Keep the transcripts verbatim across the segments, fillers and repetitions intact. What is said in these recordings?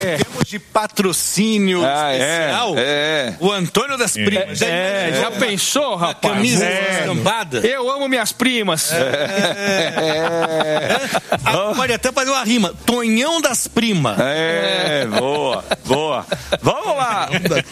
Temos de patrocínio ah, especial é, é. o Antônio das Primas. É, é, é. Já pensou, rapaz? Camisa é. escambada. Eu amo minhas primas. É. É. Ah, pode até fazer uma rima. Tonhão das Primas. É, boa, boa. Vamos lá.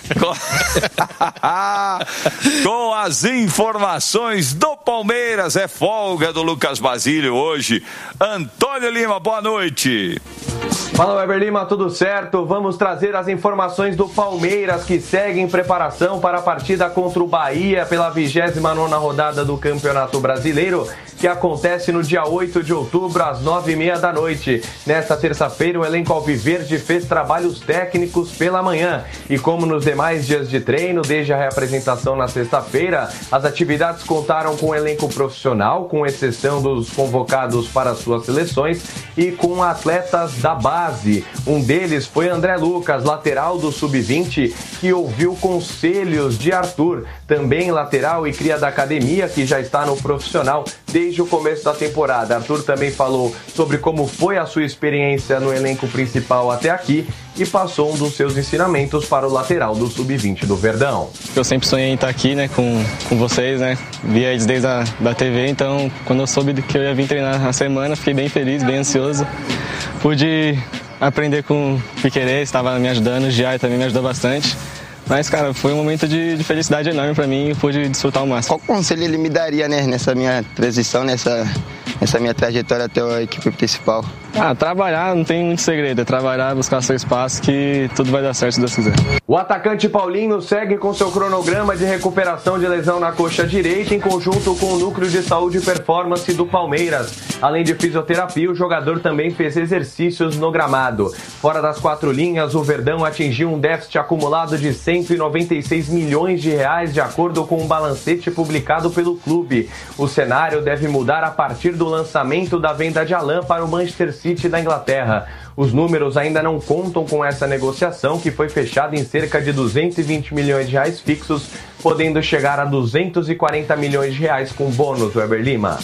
Com as informações do Palmeiras, é folga do Lucas Basílio hoje. Antônio Lima, boa noite. Fala, Weber Lima, tudo certo? Vamos trazer as informações do Palmeiras, que segue em preparação para a partida contra o Bahia pela vigésima nona rodada do Campeonato Brasileiro, que acontece no dia oito de outubro, às nove e meia da noite. Nesta terça-feira, o elenco alviverde fez trabalhos técnicos pela manhã. E como nos demais dias de treino, desde a reapresentação na sexta-feira, as atividades contaram com um elenco profissional, com exceção dos convocados para suas seleções, e com atletas da base. Um deles foi André Lucas, lateral do sub vinte, que ouviu conselhos de Arthur, também lateral e cria da academia, que já está no profissional desde o começo da temporada. Arthur também falou sobre como foi a sua experiência no elenco principal até aqui e passou um dos seus ensinamentos para o lateral do sub vinte do Verdão. Eu sempre sonhei em estar aqui, né, com, com vocês, né, via eles desde a da T V, então quando eu soube que eu ia vir treinar na semana, fiquei bem feliz, bem ansioso. Pude aprender com o Piquerez, estava me ajudando, o Giai também me ajudou bastante. Mas, cara, foi um momento de, de felicidade enorme pra mim e pude desfrutar o máximo. Qual conselho ele me daria, né, nessa minha transição, nessa, nessa minha trajetória até a equipe principal? Ah, trabalhar não tem muito segredo, é trabalhar, buscar seu espaço que tudo vai dar certo se Deus quiser. O atacante Paulinho segue com seu cronograma de recuperação de lesão na coxa direita em conjunto com o Núcleo de Saúde e Performance do Palmeiras. Além de fisioterapia, o jogador também fez exercícios no gramado. Fora das quatro linhas, o Verdão atingiu um déficit acumulado de cento e noventa e seis milhões de reais, de acordo com um balancete publicado pelo clube. O cenário deve mudar a partir do lançamento da venda de Alan para o Manchester City da Inglaterra. Os números ainda não contam com essa negociação, que foi fechada em cerca de duzentos e vinte milhões de reais fixos, podendo chegar a duzentos e quarenta milhões de reais com bônus, Weber Lima.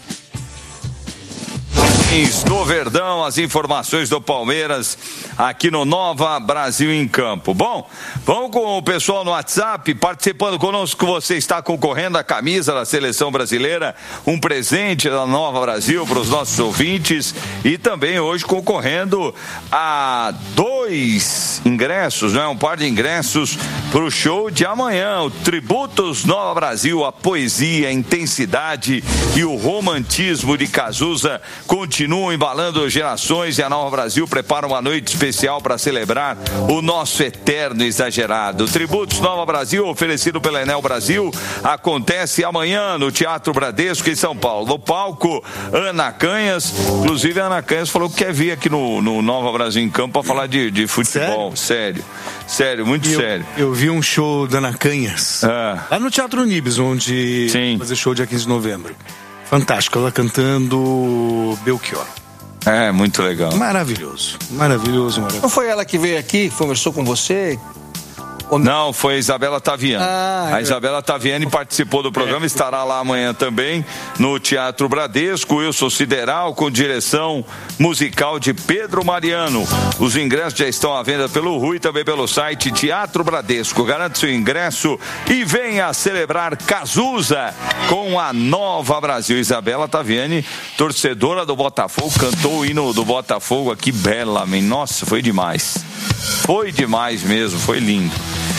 Do Verdão, as informações do Palmeiras aqui no Nova Brasil em Campo. Bom, vamos com o pessoal no WhatsApp participando conosco. Você está concorrendo à camisa da Seleção Brasileira, um presente da Nova Brasil para os nossos ouvintes, e também hoje concorrendo a dois ingressos, não é? Um par de ingressos para o show de amanhã, o Tributos Nova Brasil, a poesia, a intensidade e o romantismo de Cazuza continuam embalando gerações, e a Nova Brasil prepara uma noite especial para celebrar o nosso eterno exagerado. Tributos Nova Brasil, oferecido pela Enel Brasil, acontece amanhã no Teatro Bradesco em São Paulo. No palco, Ana Canhas. Inclusive, a Ana Canhas falou que quer vir aqui no, no Nova Brasil em Campo para falar de, de futebol. Sério? Sério, sério muito eu, sério. Eu vi um show da Ana Canhas ah. lá no Teatro Nibis, onde Sim. fazer show dia quinze de novembro. Fantástico, ela cantando Belchior. É, muito legal. Maravilhoso, maravilhoso, maravilhoso. Não foi ela que veio aqui, conversou com você? Não, foi a Isabela Taviani. Ah, a Isabela Taviani participou do programa, é. estará lá amanhã também no Teatro Bradesco. Wilson Sideral, com direção musical de Pedro Mariano. Os ingressos já estão à venda pelo Rui, também pelo site Teatro Bradesco. Garante seu ingresso e venha celebrar Cazuza com a Nova Brasil. Isabela Taviani, torcedora do Botafogo, cantou o hino do Botafogo aqui belamente. Nossa, foi demais. Foi demais mesmo, foi lindo.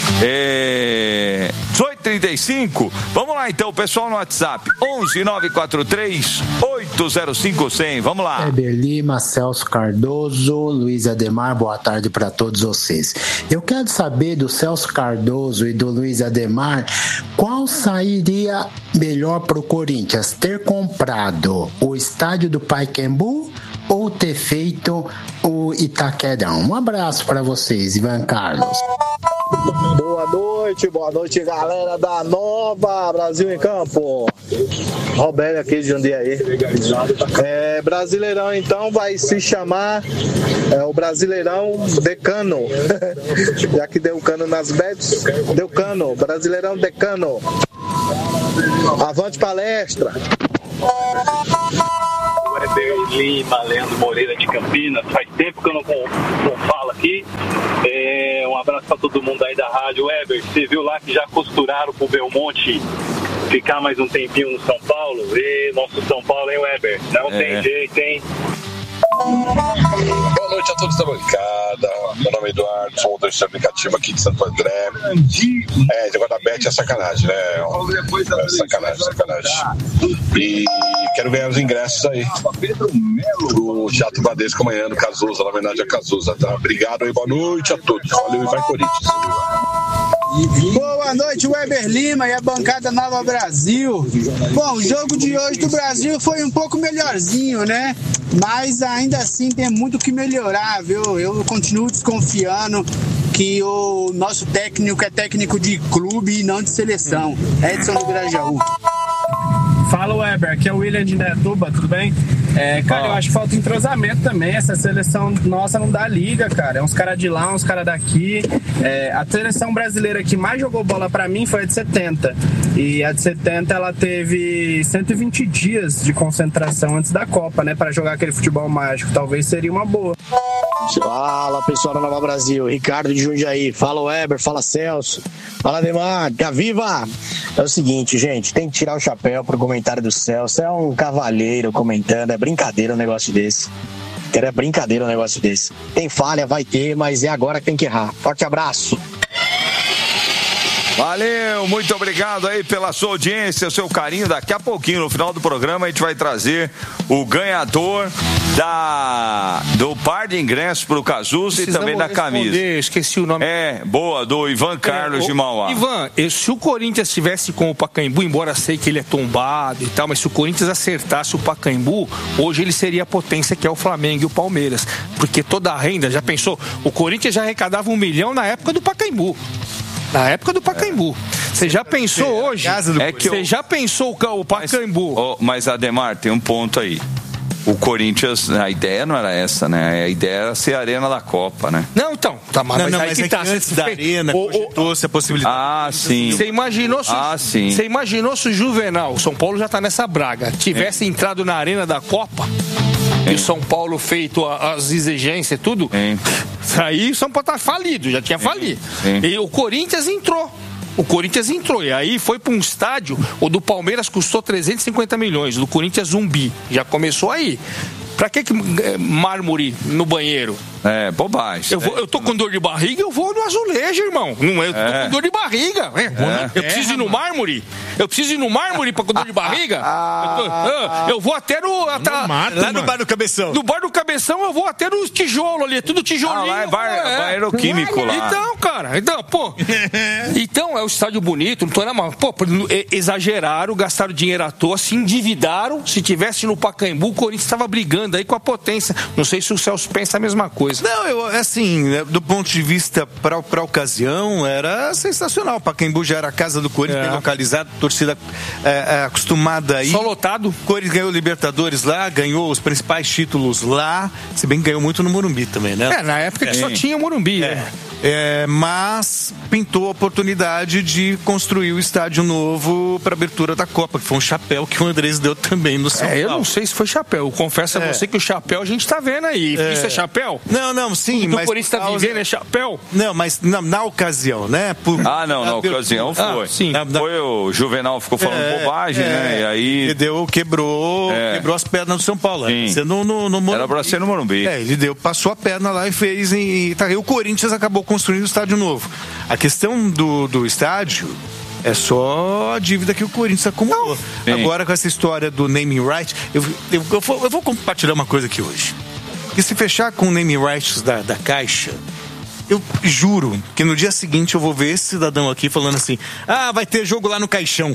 É... dezoito e trinta e cinco, vamos lá então, pessoal no WhatsApp onze nove quatro três oito zero cinco cem, vamos lá. Weber Lima, Celso Cardoso, Luiz Ademar, boa tarde para todos vocês. Eu quero saber do Celso Cardoso e do Luiz Ademar, qual sairia melhor para o Corinthians, ter comprado o estádio do Pacaembu ou ter feito o Itaquerão? Um abraço para vocês, Ivan Carlos. Boa noite, boa noite, galera da Nova Brasil em Campo. Roberto aqui de Jundiaí. É, Brasileirão então vai se chamar é, o Brasileirão Decano. Já que deu cano nas bets, deu cano. Brasileirão Decano. Avante palestra. Weber Lima, Leandro Moreira de Campinas. Faz tempo que eu não, não falo aqui. É, um abraço para todo mundo aí da rádio. Weber, você viu lá que já costuraram pro Belmonte ficar mais um tempinho no São Paulo? E nosso São Paulo, hein, Weber? Não é. tem jeito, hein? Boa noite a todos da bancada. Meu nome é Eduardo, sou motorista aplicativo aqui de Santo André. É, esse negócio da Bet é sacanagem, né? É sacanagem, sacanagem. E quero ganhar os ingressos aí pro Teatro Bradesco amanhã, no Cazuza, na homenagem a Cazuza, tá? Obrigado e boa noite a todos. Valeu e vai Corinthians. Boa noite, Weber Lima e a bancada Nova Brasil. Bom, o jogo de hoje do Brasil foi um pouco melhorzinho, né? Mas ainda assim tem muito que melhorar, viu? Eu continuo desconfiando que o nosso técnico é técnico de clube e não de seleção. Edson do Grajaú. Fala, Weber, aqui é o William de Indaiatuba, tudo bem? É, cara, eu acho que falta entrosamento também. Essa seleção nossa não dá liga, cara. É uns caras de lá, uns caras daqui. É, a seleção brasileira que mais jogou bola pra mim foi a de setenta. E a de setenta, ela teve cento e vinte dias de concentração antes da Copa, né? Pra jogar aquele futebol mágico. Talvez seria uma boa. Fala, pessoal da Nova Brasil. Ricardo de Jundiaí. Fala, Weber. Fala, Celso. Fala, Demar. Viva! É o seguinte, gente. Tem que tirar o chapéu pro comentário do Celso. É um cavalheiro comentando. É brincadeira um negócio desse. É brincadeira um negócio desse. Tem falha, vai ter, mas é agora que tem que errar. Forte abraço. Valeu, muito obrigado aí pela sua audiência, seu carinho. Daqui a pouquinho, no final do programa, a gente vai trazer o ganhador da, do par de ingressos pro Cazuza e também da camisa. Esqueci o nome. É, boa, do Ivan Carlos é, de Mauá. Ivan, se o Corinthians estivesse com o Pacaembu, embora sei que ele é tombado e tal, mas se o Corinthians acertasse o Pacaembu, hoje ele seria a potência que é o Flamengo e o Palmeiras. Porque toda a renda, já pensou? O Corinthians já arrecadava um milhão na época do Pacaembu. Na época do Pacaembu. Você é. já pensou é, hoje? É que Você eu... já pensou o Pacaembu? Mas, oh, mas, Ademar, tem um ponto aí. O Corinthians, a ideia não era essa, né? A ideia era ser a arena da Copa, né? Não, então. Tá, mas, não, não, aí mas que é tá. Que antes da arena, cogitou-se a possibilidade. Ah, sim. Você imaginou se, ah, sim. Você imaginou se o Juvenal, o São Paulo já tá nessa braga, tivesse é. entrado na arena da Copa? E o São Paulo feito as exigências e tudo, Sim. aí o São Paulo tá falido, já tinha falido. Sim. E o Corinthians entrou. O Corinthians entrou, e aí foi para um estádio, o do Palmeiras custou trezentos e cinquenta milhões, o do Corinthians zumbi. Já começou aí. Pra que, que mármore no banheiro? É, bobagem. Eu, vou, eu tô com dor de barriga, eu vou no azulejo, irmão. Não, eu tô é. com dor de barriga. É. É. Eu preciso ir no mármore? Eu preciso ir no mármore pra com dor de barriga? Ah. Eu, tô, eu vou até no... Até, no mato, lá no bar do Cabeção. No bar do Cabeção eu vou até no tijolo ali, é tudo tijolinho. Ah, lá é bar, é. bar aeroquímico lá. Então, cara, então, pô... então, é o estádio bonito, não tô na mão. Pô, exageraram, gastaram dinheiro à toa, se endividaram. Se tivesse no Pacaembu, o Corinthians estava brigando aí com a potência. Não sei se o Celso pensa a mesma coisa. Não, eu, assim, do ponto de vista para a ocasião, era sensacional. O Pacaembu já era a casa do Corinthians, é. bem localizado, torcida é, é, acostumada aí. Só lotado. O Corinthians ganhou Libertadores lá, ganhou os principais títulos lá, se bem que ganhou muito no Morumbi também, né? É, na época que é. só tinha o Morumbi, é. né? É, mas pintou a oportunidade de construir o estádio novo para abertura da Copa, que foi um chapéu que o Andrés deu também no São Paulo. É, eu não sei se foi chapéu. Eu confesso é. a você que o chapéu a gente tá vendo aí. É. Isso é chapéu? Não, não, sim. O mas o Corinthians tá causa... vivendo é chapéu? Não, mas na, na ocasião, né? Por... Ah, não, na, na ocasião foi. Ah, sim. Na, na... Foi o Juvenal ficou falando é, bobagem, é, né? E aí... Ele deu, quebrou, é. quebrou as pernas do São Paulo. Sim. No, no, no Morumbi. Era pra ser no Morumbi. É, ele deu, passou a perna lá e fez. E, tá, e o Corinthians acabou construindo o estádio novo. A questão do, do estádio é só a dívida que o Corinthians acumulou. Sim. Agora, com essa história do naming right, eu, eu, eu, vou, eu vou compartilhar uma coisa aqui hoje. Que se fechar com o naming rights da, da Caixa, eu juro que no dia seguinte eu vou ver esse cidadão aqui falando assim: ah, vai ter jogo lá no Caixão.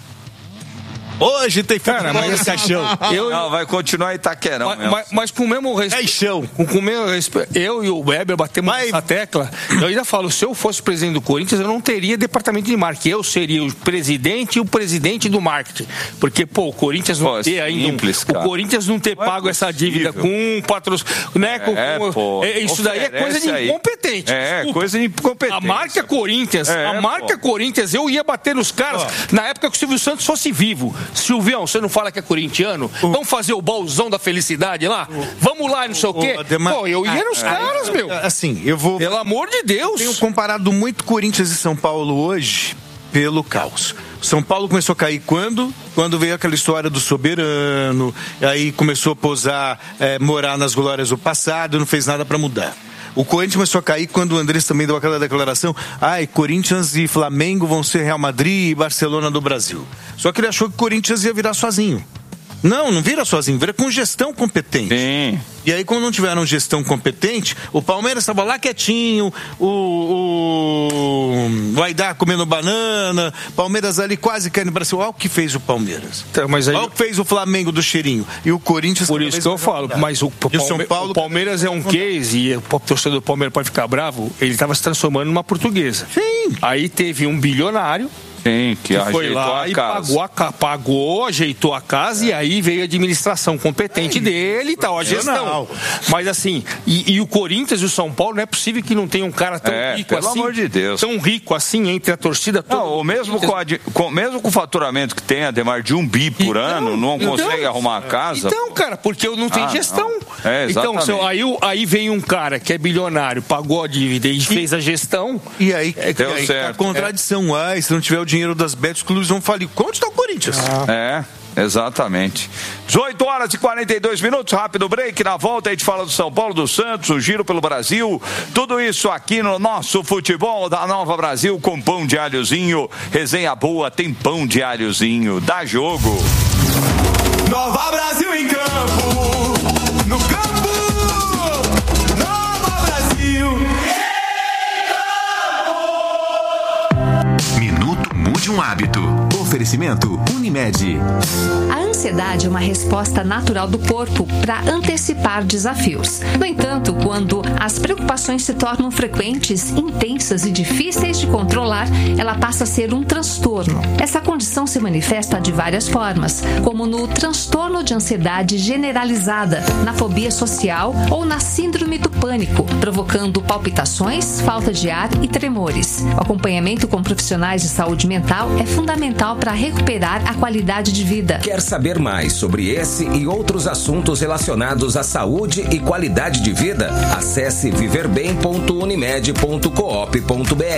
Hoje tem cara, mas no Caixão. Eu, não, vai continuar Itaquerão. Mas, mas, mas com o mesmo respeito. Com, com o mesmo respeito. Eu e o Weber batemos mas... essa tecla. Eu ainda falo, se eu fosse presidente do Corinthians, eu não teria departamento de marketing. Eu seria o presidente e o presidente do marketing. Porque, pô, o Corinthians não pô, ter ainda. Simples, um, o Corinthians não ter não pago é essa dívida com um patrocínio. Né, com, é, com, pô, é, isso daí é coisa de incompetente. É, desculpa. Coisa de incompetente. A marca Corinthians, é, a marca pô. Corinthians, eu ia bater nos caras ó. na época que o Silvio Santos fosse vivo. Silvião, você não fala que é corintiano? O... Vamos fazer o bolzão da felicidade lá? O... Vamos lá, não sei o, o quê? Ademar... Pô, eu ia nos ah, caras, meu. Assim, eu vou... Pelo amor de Deus. Eu tenho comparado muito Corinthians e São Paulo hoje pelo caos. São Paulo começou a cair quando? Quando veio aquela história do soberano, aí começou a posar, é, morar nas glórias do passado, não fez nada para mudar. O Corinthians começou a cair quando o Andrés também deu aquela declaração: ai, Corinthians e Flamengo vão ser Real Madrid e Barcelona do Brasil. Só que ele achou que o Corinthians ia virar sozinho. Não, não vira sozinho, vira com gestão competente. Sim. E aí, quando não tiveram gestão competente, o Palmeiras estava lá quietinho, o, o Aidar comendo banana, Palmeiras ali quase caindo no Brasil. Olha o que fez o Palmeiras. Então, mas aí... Olha o que fez o Flamengo do cheirinho. E o Corinthians... Por isso que eu falo, mudar. Mas o, Palme... o, São Paulo... o Palmeiras é um case, e o torcedor do Palmeiras pode ficar bravo, ele estava se transformando numa portuguesa. Sim. Aí teve um bilionário, Sim, que, que foi lá a e casa. Pagou, a, pagou, ajeitou a casa, é. E aí veio a administração competente é. dele e tal, a gestão. Mas assim, e, e o Corinthians e o São Paulo, não é possível que não tenha um cara tão é, rico pelo assim. Amor de Deus. Tão rico assim entre a torcida toda. Não, ou mesmo com, a, com, mesmo com o faturamento que tem, Ademar, de um bi por então, ano, não então, consegue arrumar a casa. Então, cara, porque eu não tenho ah, gestão. Não. É, então, se eu, aí, aí vem um cara que é bilionário, pagou a dívida e, e fez a gestão. E aí, é, deu aí certo. A contradição, é. Ai, se não tiver o dinheiro das betas, clubes vão falir. Onde está o Corinthians? Ah. É, exatamente. dezoito horas e quarenta e dois minutos, rápido break. Na volta a gente fala do São Paulo, do Santos, o giro pelo Brasil. Tudo isso aqui no nosso futebol da Nova Brasil com pão de alhozinho. Resenha boa, tem pão de alhozinho. Dá jogo. Nova Brasil em campo. No campo. Nova Brasil. Minuto Mude um Hábito. Oferecimento Unimed. A ansiedade é uma resposta natural do corpo para antecipar desafios. No entanto, quando as preocupações se tornam frequentes, intensas e difíceis de controlar, ela passa a ser um transtorno. Essa condição se manifesta de várias formas, como no transtorno de ansiedade generalizada, na fobia social ou na síndrome do pânico, provocando palpitações, falta de ar e tremores. O acompanhamento com profissionais de saúde mental é fundamental para recuperar a qualidade de vida. Quer saber mais sobre esse e outros assuntos relacionados à saúde e qualidade de vida? Acesse viver bem ponto unimed ponto coop ponto br.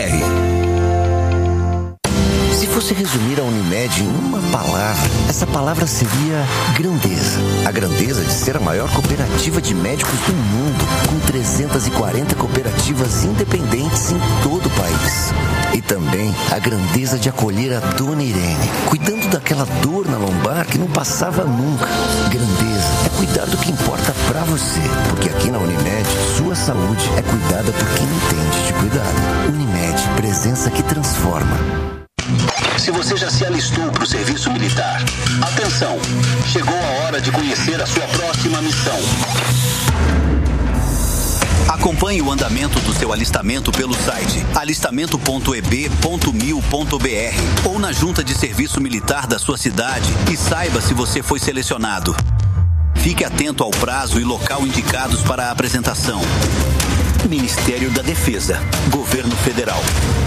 Se fosse resumir a Unimed em uma palavra, essa palavra seria grandeza. A grandeza de ser a maior cooperativa de médicos do mundo, com trezentas e quarenta cooperativas independentes em todo o país. E também a grandeza de acolher a Dona Irene, cuidando daquela dor na lombar que não passava nunca. Grandeza é cuidar do que importa pra você, porque aqui na Unimed, sua saúde é cuidada por quem entende de cuidado. Unimed, presença que transforma. Se você já se alistou para o serviço militar, atenção, chegou a hora de conhecer a sua próxima missão. Acompanhe o andamento do seu alistamento pelo site alistamento ponto e b ponto mil ponto b r ou na junta de serviço militar da sua cidade e saiba se você foi selecionado. Fique atento ao prazo e local indicados para a apresentação. Ministério da Defesa, Governo Federal.